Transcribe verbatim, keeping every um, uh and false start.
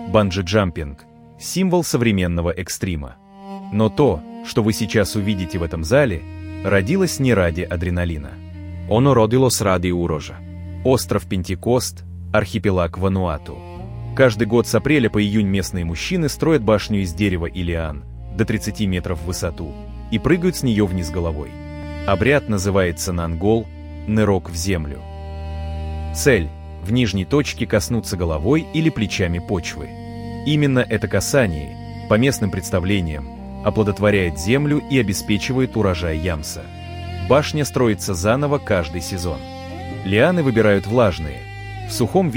банджи-джампинг – символ современного экстрима. Но то, что вы сейчас увидите в этом зале, родилось не ради адреналина. Оно родилось ради урожа. Остров Пентекост, архипелаг Вануату. Каждый год с апреля по июнь местные мужчины строят башню из дерева и лиан до тридцати метров в высоту и прыгают с нее вниз головой. Обряд называется нангол – нырок в землю. Цель – в нижней точке коснуться головой или плечами почвы. Именно это касание, по местным представлениям, оплодотворяет землю и обеспечивает урожай ямса. Башня строится заново каждый сезон. Лианы выбирают влажные. В сухом